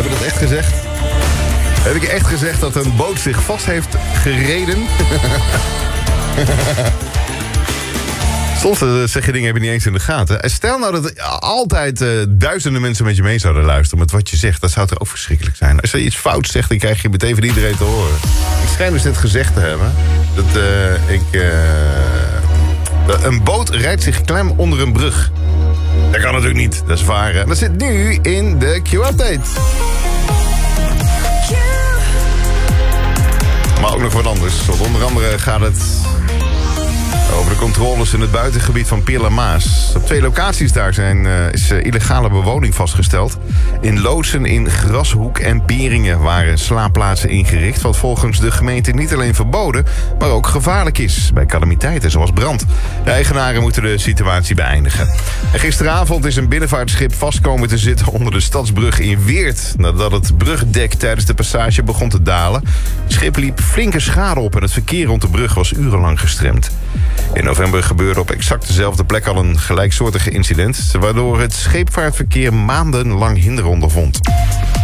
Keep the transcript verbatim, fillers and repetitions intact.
Heb ik dat echt gezegd? Heb ik echt gezegd dat een boot zich vast heeft gereden? Soms uh, zeg je dingen heb je niet eens in de gaten. Stel nou dat altijd uh, duizenden mensen met je mee zouden luisteren met wat je zegt. Dat zou toch ook verschrikkelijk zijn. Als je iets fout zegt, dan krijg je meteen van iedereen te horen. Ik schijn dus net gezegd te hebben dat uh, ik... Uh, dat een boot rijdt zich klem onder een brug. Dat kan natuurlijk niet, dat is varen. Dat zit nu in de Q-update. Maar ook nog wat anders. Want onder andere gaat het over de controles in het buitengebied van Pierre-Maas. Op twee locaties daar zijn, uh, is uh, illegale bewoning vastgesteld. In Loodsen, in Grashoek en Beringen waren slaapplaatsen ingericht, wat volgens de gemeente niet alleen verboden, maar ook gevaarlijk is bij calamiteiten zoals brand. De eigenaren moeten de situatie beëindigen. En gisteravond is een binnenvaartschip vast komen te zitten onder de stadsbrug in Weert, nadat het brugdek tijdens de passage begon te dalen. Het schip liep flinke schade op en het verkeer rond de brug was urenlang gestremd. In november gebeurde op exact dezelfde plek al een gelijksoortige incident, waardoor het scheepvaartverkeer maandenlang hinder ondervond.